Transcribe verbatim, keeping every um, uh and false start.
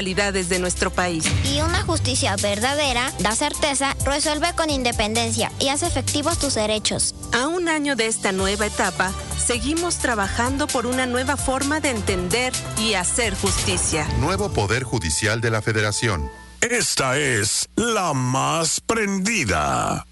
realidades de nuestro país. Y una justicia verdadera da certeza, resuelve con independencia y hace efectivos tus derechos. A un año de esta nueva etapa, seguimos trabajando por una nueva forma de entender y hacer justicia. Nuevo Poder Judicial de la Federación. Esta es la más prendida.